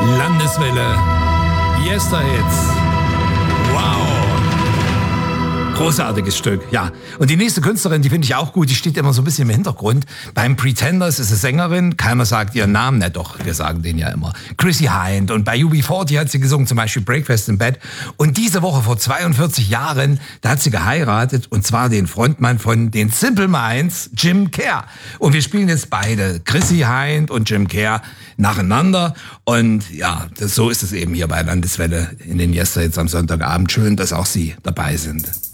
Landeswelle. Yesterhits. Wow. Großartiges Stück, ja. Und die nächste Künstlerin, die finde ich auch gut, die steht immer so ein bisschen im Hintergrund. Beim Pretenders ist eine Sängerin, keiner sagt ihren Namen, na doch, wir sagen den ja immer. Chrissy Hind. Und bei UB40 hat sie gesungen, zum Beispiel Breakfast in Bed. Und diese Woche vor 42 Jahren, da hat sie geheiratet, und zwar den Frontmann von den Simple Minds, Jim Kerr. Und wir spielen jetzt beide, Chrissy Hind und Jim Kerr, nacheinander. Und ja, so ist es eben hier bei Landeswelle in den Yesterhits am Sonntagabend. Schön, dass auch Sie dabei sind.